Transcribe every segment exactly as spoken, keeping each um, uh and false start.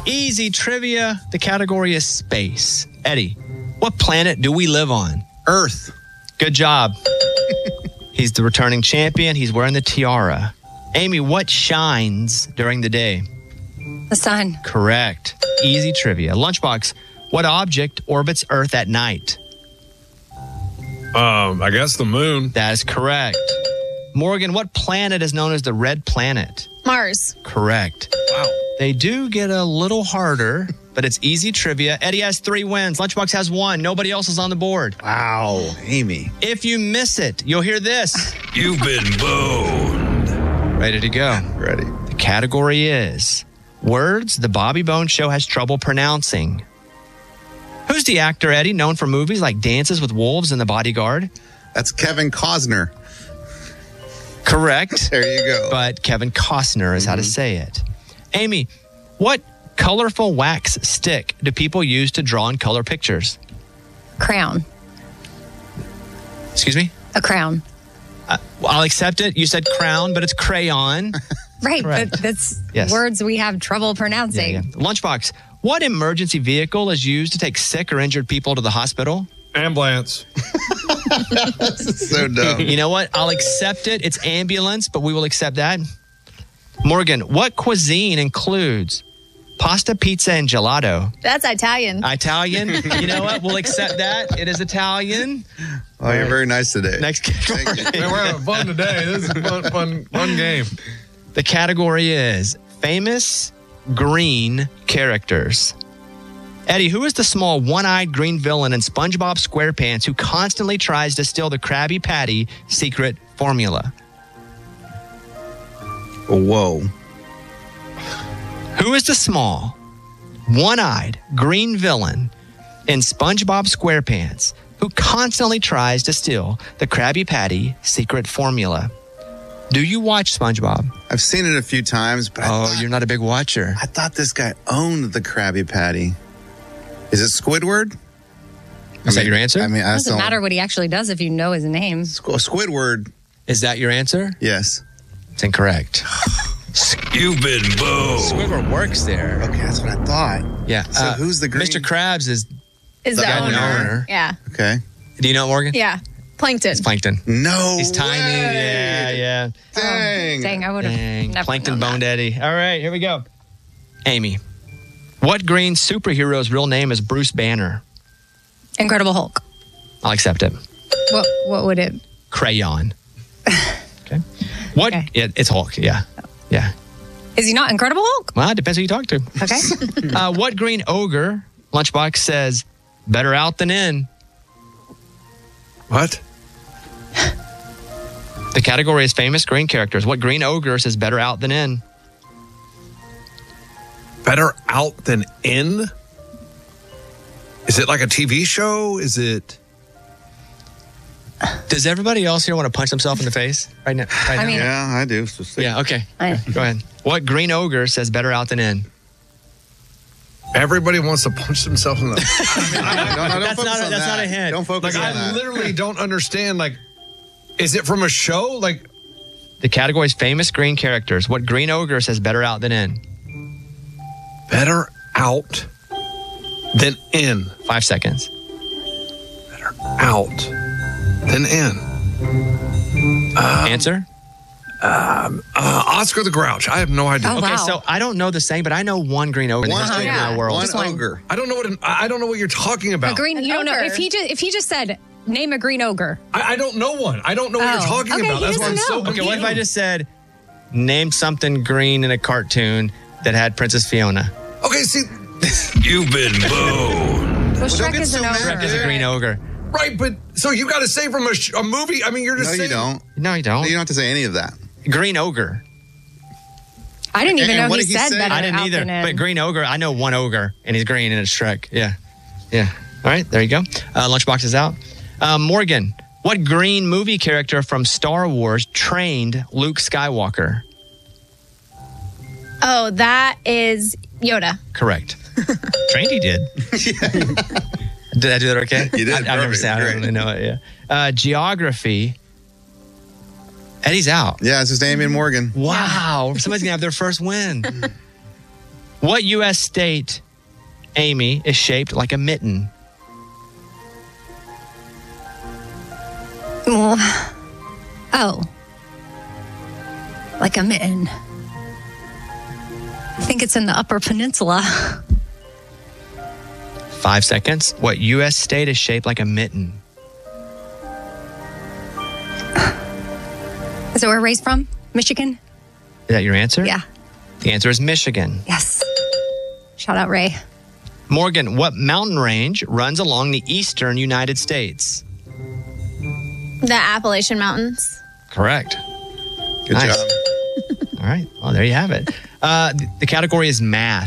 Easy trivia. The category is space. Eddie, what planet do we live on? Earth. Good job. He's the returning champion. He's wearing the tiara. Amy, what shines during the day? The sun. Correct. Easy trivia. Lunchbox, what object orbits Earth at night? Um, I guess the moon. That is correct. Morgan, what planet is known as the red planet? Mars. Correct. Wow. They do get a little harder, but it's easy trivia. Eddie has three wins. Lunchbox has one. Nobody else is on the board. Wow, Amy. If you miss it, you'll hear this. You've been boned. Ready to go. Ready. The category is words the Bobby Bones Show has trouble pronouncing. Who's the actor, Eddie, known for movies like Dances with Wolves and The Bodyguard? That's Kevin Costner. Correct. There you go. But Kevin Costner is mm-hmm. how to say it. Amy, what colorful wax stick do people use to draw and color pictures? Crown. Excuse me? A crown. Uh, well, I'll accept it. You said crown, but it's crayon. Right, Correct. but that's Yes. words we have trouble pronouncing. Yeah, yeah. Lunchbox, what emergency vehicle is used to take sick or injured people to the hospital? Ambulance. So dumb. You know what? I'll accept it. It's ambulance, but we will accept that. Morgan, what cuisine includes pasta, pizza, and gelato? That's Italian. Italian? You know what? We'll accept that. It is Italian. Oh, you're very nice today. Next category. Man, we're having fun today. This is a fun, fun, fun game. The category is famous green characters. Eddie, who is the small one-eyed green villain in SpongeBob SquarePants who constantly tries to steal the Krabby Patty secret formula? Whoa. Who is the small, one-eyed green villain in SpongeBob SquarePants who constantly tries to steal the Krabby Patty secret formula? Do you watch SpongeBob? I've seen it a few times, but I Oh, thought, you're not a big watcher. I thought this guy owned the Krabby Patty. Is it Squidward? Is that your answer? I mean, It I doesn't don't matter what he actually does if you know his name. Squ- Squidward. Is that your answer? Yes. It's incorrect. You've been boned. Squidward works there. Okay, that's what I thought. Yeah. So uh, who's the green? Mister Krabs is, Is the, guy, the owner. owner. Yeah. Okay. do you know it, Morgan? Yeah. Plankton. It's Plankton. No. He's tiny. way. Yeah, yeah. Dang. Dang, I would have Dang. never Plankton known boned that. Eddie. All right, here we go. Amy, what green superhero's real name is Bruce Banner? Incredible Hulk. I'll accept it. What What would it? Crayon. Okay. What? Okay. Yeah, it's Hulk. Yeah. Yeah. Is he not Incredible Hulk? Well, it depends who you talk to. Okay. uh, what green ogre, Lunchbox says, better out than in? What? The category is famous green characters. What green ogre says better out than in? Better out than in? Is it like a T V show? Is it? Does everybody else here want to punch themselves in the face right now? Right I now? mean- Yeah, I do. So see. yeah, okay. I- Go ahead. What green ogre says better out than in? Everybody wants to punch themselves in the. No, no, don't That's focus not a- on that's that. not a hint. Don't focus Like on I that. literally don't understand. Like, is it from a show? Like, The category is famous green characters. What green ogre says better out than in? better out than in. Five seconds. Better out than in. Answer? Uh, Oscar the Grouch. I have no idea. Oh, Okay, wow. so I don't know the saying, but I know one green ogre in the One history of ogre. our world. One Just one. ogre. I don't know what an, I don't know what you're talking about. A green. An You don't know ogre. if he just if he just said name a green ogre. I, I don't know one. I don't know what Oh. you're talking Okay, about. he That's why I'm doesn't so know. Okay, confused. what if I just said, name something green in a cartoon that had Princess Fiona? Okay, see, you've been boned. Well, don't Shrek get is so an mad. ogre. Shrek is a green ogre. Right, but so you got to say from a, sh- a movie. I mean, you're just No, saying. you don't. No, you don't. You don't have to say any of that. Green ogre. I didn't even And know what he did he said say? better I didn't out either. than in. But green ogre, I know one ogre, and he's green, and it's Shrek. Yeah. Yeah. All right, there you go. Uh, lunchbox is out. Uh, Morgan, what green movie character from Star Wars trained Luke Skywalker? Oh, that is Yoda. Correct. Trained he did. Did I do that okay? You did. I, I've never Perfect. said I don't Great. really know it, yeah. Uh, geography. Eddie's out. Yeah, it's just Amy and Morgan. Wow. Somebody's going to have their first win. What U S state, Amy, is shaped like a mitten? Well, oh. Like a mitten. I think it's in the Upper Peninsula. Five seconds. What U S state is shaped like a mitten? Is that where Ray's from? Michigan? Is that your answer? Yeah. The answer is Michigan. Yes. Shout out, Ray. Morgan, what mountain range runs along the eastern United States? The Appalachian Mountains. Correct. Good Nice. job. All right. Well, there you have it. Uh, th- the category is math.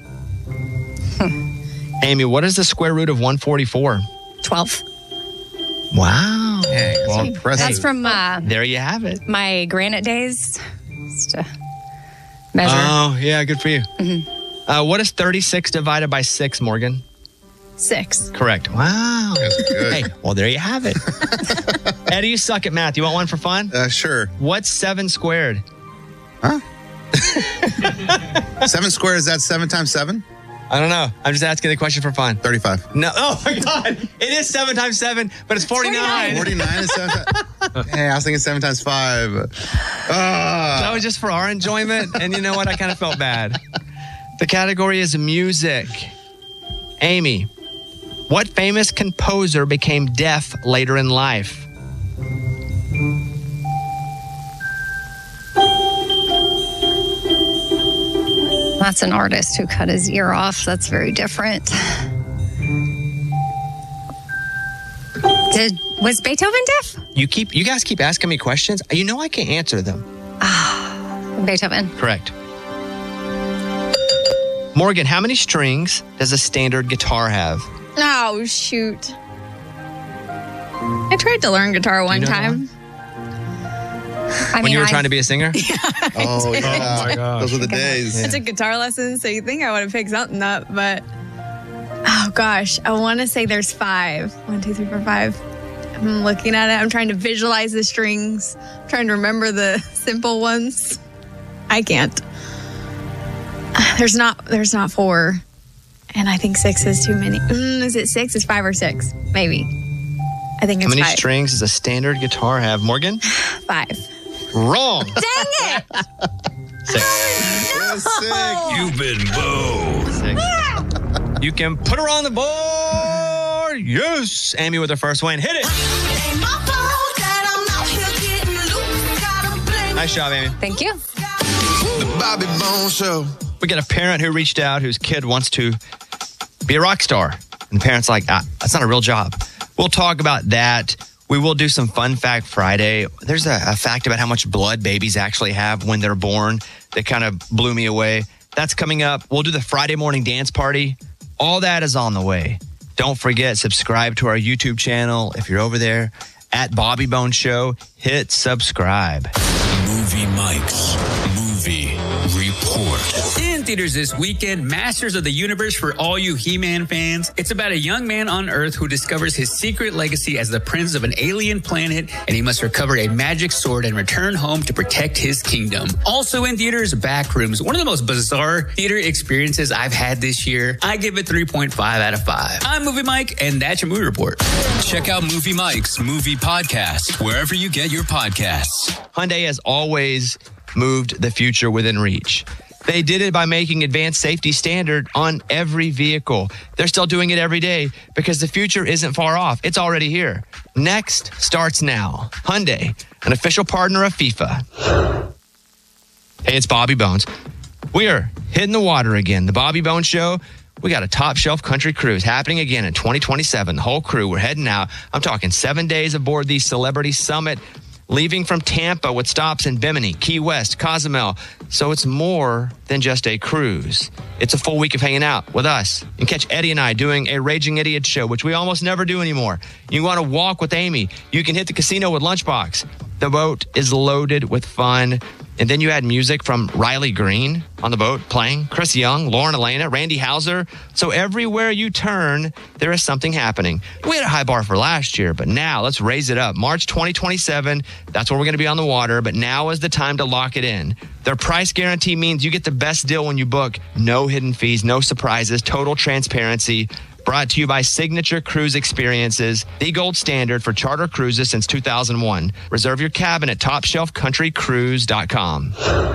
Amy, what is the square root of one forty-four? twelve. Wow. Hey, that's Well, impressive. That's from uh, there you have it. my granite days. Just to measure. Oh, yeah. Good for you. Uh, what is thirty-six divided by six, Morgan? Six. Correct. Wow. That's good. Hey, well, there you have it. Eddie, you suck at math. You want one for fun? Uh, sure. What's seven squared? Huh? Seven squared, is that seven times seven? I don't know. I'm just asking the question for fun. thirty-five. No. Oh, my God. It is seven times seven, but it's forty-nine. forty-nine is seven times. Hey, I was thinking seven times five. Ah. That was just for our enjoyment. And you know what? I kind of felt bad. The category is music. Amy, what famous composer became deaf later in life? That's an artist who cut his ear off. That's very different. Did was Beethoven deaf? You keep, you guys keep asking me questions. You know I can't answer them. Beethoven. Correct. Morgan, how many strings does a standard guitar have? Oh, shoot. I tried to learn guitar one know the time. I When you were I- trying to be a singer? Oh, yeah. my gosh. Those were the days. I took guitar lessons, so you think I would have picked something up, but oh gosh, I want to say there's five. One, two, three, four, five. I'm looking at it. I'm trying to visualize the strings. I'm trying to remember the simple ones. I can't. There's not. There's not four, and I think six is too many. Mm, is it six? It's five or six, maybe. I think How it's many five. strings does a standard guitar have? Morgan? Five. Wrong. Dang it! Six. That's sick. You've been booed. Six. You can put her on the board. Yes. Amy with her first win. Hit it. Nice job, Amy. Thank you. The Bobby Bone Show. We got a parent who reached out whose kid wants to be a rock star. And the parent's like, ah, that's not a real job. We'll talk about that. We will do some Fun Fact Friday. There's a, a fact about how much blood babies actually have when they're born that kind of blew me away. That's coming up. We'll do the Friday morning dance party. All that is on the way. Don't forget, subscribe to our YouTube channel. If you're over there at Bobby Bone Show, hit subscribe. Movie Mike's Movie Report. In theaters this weekend, Masters of the Universe for all you He-Man fans. It's about a young man on Earth who discovers his secret legacy as the prince of an alien planet, and he must recover a magic sword and return home to protect his kingdom. Also in theaters, Backrooms, one of the most bizarre theater experiences I've had this year. I give it three point five out of five. I'm Movie Mike, and that's your movie report. Check out Movie Mike's Movie Podcast wherever you get your podcasts. Hyundai has always moved the future within reach. They did it by making advanced safety standard on every vehicle. They're still doing it every day because the future isn't far off. It's already here. Next starts now. Hyundai, an official partner of FIFA. Hey, it's Bobby Bones. We are hitting the water again. The Bobby Bones Show. We got a top shelf country cruise happening again in twenty twenty-seven. The whole crew, we're heading out. I'm talking seven days aboard the Celebrity Summit, leaving from Tampa with stops in Bimini, Key West, Cozumel. So it's more than just a cruise. It's a full week of hanging out with us. You can catch Eddie and I doing a Raging Idiot show, which we almost never do anymore. You want to walk with Amy. You can hit the casino with Lunchbox. The boat is loaded with fun. And then you had music from Riley Green on the boat playing, Chris Young, Lauren Elena, Randy Houser. So everywhere you turn, there is something happening. We had a high bar for last year, but now let's raise it up. March twenty twenty-seven, that's where we're going to be on the water, but now is the time to lock it in. Their price guarantee means you get the best deal when you book. No hidden fees, no surprises, total transparency. Brought to you by Signature Cruise Experiences, the gold standard for charter cruises since two thousand one. Reserve your cabin at top shelf country cruise dot com.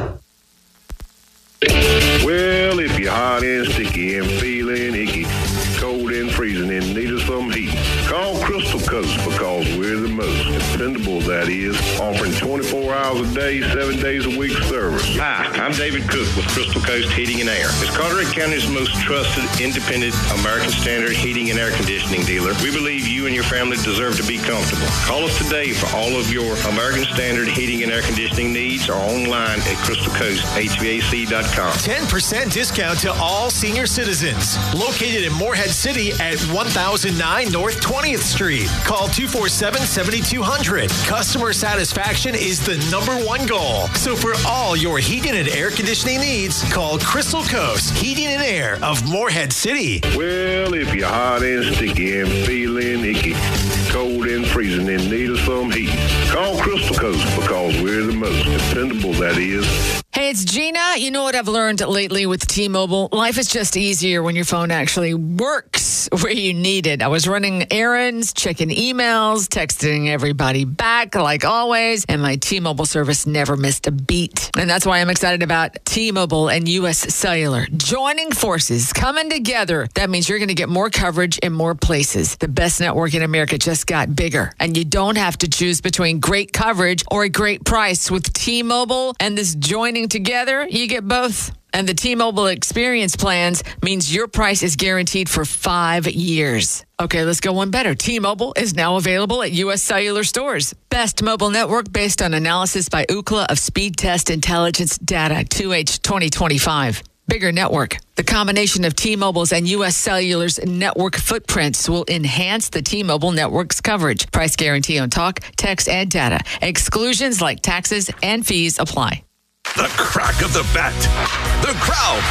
Well, if you're hot and sticky and feeling icky, cold and freezing and need of some heat, call Crystal Coast because we're the most dependable, that is, offering twenty-four hours a day, seven days a week service. Hi, I'm David Cook with Crystal Coast Heating and Air. As Carteret County's most trusted, independent, American Standard heating and air conditioning dealer, we believe you and your family deserve to be comfortable. Call us today for all of your American Standard heating and air conditioning needs or online at crystal coast h v a c dot com. ten percent discount to all senior citizens. Located in Morehead City at one thousand nine North twentieth Street. Call two four seven, seven two zero zero. Customer satisfaction is the number one goal. So for all your heating and air conditioning needs, call Crystal Coast Heating and Air of Morehead City. Well, if you're hot and sticky and feeling icky, cold and freezing and need of some heat, call Crystal Coast because we're the most dependable, that is. Hey, it's Gina. You know what I've learned lately with T-Mobile? Life is just easier when your phone actually works where you need it. I was running errands, checking emails, texting everybody back like always, and my T-Mobile service never missed a beat. And that's why I'm excited about T-Mobile and U S Cellular joining forces, coming together. That means you're going to get more coverage in more places. The best network in America just got bigger, and you don't have to choose between great coverage or a great price. With T-Mobile and this joining together, you get both. And the T-Mobile experience plans means your price is guaranteed for five years. Okay, let's go one better. T-Mobile is now available at U S Cellular stores. Best mobile network based on analysis by Ookla of Speed Test Intelligence data, two H twenty twenty-five. Bigger network. The combination of T-Mobile's and U S Cellular's network footprints will enhance the T-Mobile network's coverage. Price guarantee on talk, text, and data. Exclusions like taxes and fees apply. The crack of the bat. The crowd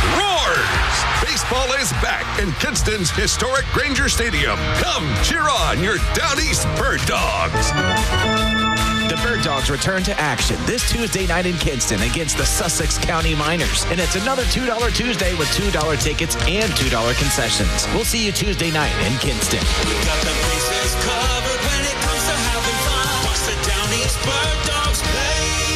roars. Baseball is back in Kinston's historic Granger Stadium. Come cheer on your Down East Bird Dogs. The Bird Dogs return to action this Tuesday night in Kinston against the Sussex County Miners. And it's another two dollar Tuesday with two dollar tickets and two dollar concessions. We'll see you Tuesday night in Kinston. We got the bases covered when it comes to having fun. Watch the Down East Bird Dogs play.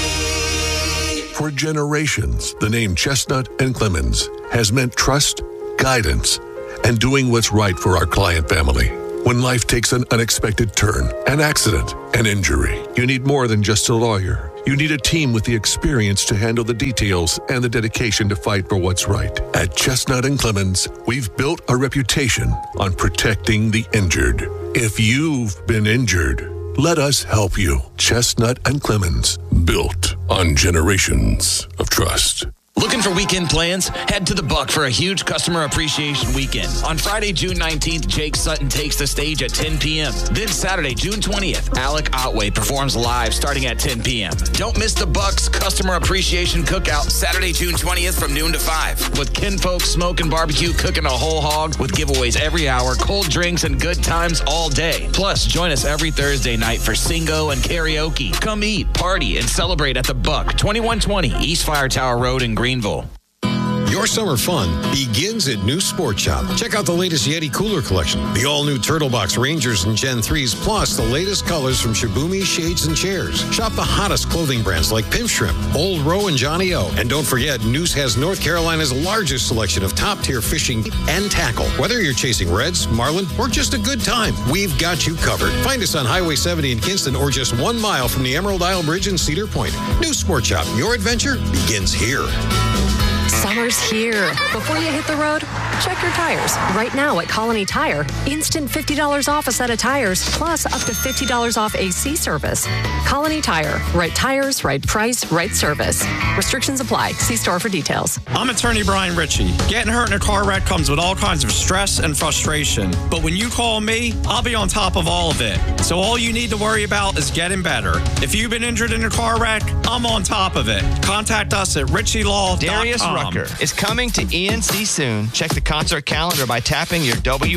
For generations, the name Chestnut and Clemens has meant trust, guidance, and doing what's right for our client family. When life takes an unexpected turn, an accident, an injury, you need more than just a lawyer. You need a team with the experience to handle the details and the dedication to fight for what's right. At Chestnut and Clemens, we've built a reputation on protecting the injured. If you've been injured, let us help you. Chestnut and Clemens, built on generations of trust. Looking for weekend plans? Head to the Buck for a huge customer appreciation weekend. On Friday, June nineteenth, Jake Sutton takes the stage at ten p.m. Then Saturday, June twentieth, Alec Otway performs live starting at ten p.m. Don't miss the Buck's Customer Appreciation Cookout Saturday, June twentieth from noon to five. With kinfolk smoke and barbecue cooking a whole hog with giveaways every hour, cold drinks, and good times all day. Plus, join us every Thursday night for Singo and karaoke. Come eat, party, and celebrate at the Buck, twenty-one twenty East Fire Tower Road in Greenville. Your summer fun begins at New Sport Shop. Check out the latest Yeti cooler collection, the all-new Turtle Box Rangers and Gen threes, plus the latest colors from Shibumi Shades and Chairs. Shop the hottest clothing brands like Pimp Shrimp, Old Row, and Johnny O. And don't forget, Noose has North Carolina's largest selection of top-tier fishing and tackle. Whether you're chasing reds, marlin, or just a good time, we've got you covered. Find us on Highway seventy in Kinston or just one mile from the Emerald Isle Bridge in Cedar Point. New Sport Shop, your adventure begins here. Summer's here. Before you hit the road, check your tires. Right now at Colony Tire, instant fifty dollars off a set of tires, plus up to fifty dollars off A C service. Colony Tire. Right tires, right price, right service. Restrictions apply. See store for details. I'm attorney Brian Ritchie. Getting hurt in a car wreck comes with all kinds of stress and frustration. But when you call me, I'll be on top of all of it. So all you need to worry about is getting better. If you've been injured in a car wreck, I'm on top of it. Contact us at ritchie law dot com. Darius Rucker is coming to E N C soon. Check the concert calendar by tapping your W